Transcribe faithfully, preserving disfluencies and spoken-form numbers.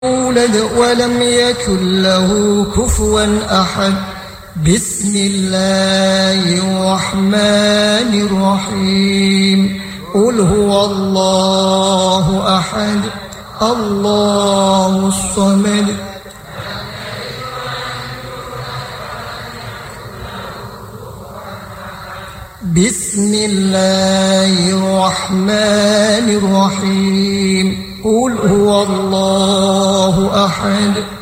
يولد ولم يكن له كفوا أحد. بسم الله الرحمن الرحيم. قل هو الله أحد الله الصمد. بسم الله الرحمن الرحيم. قل هو الله أحد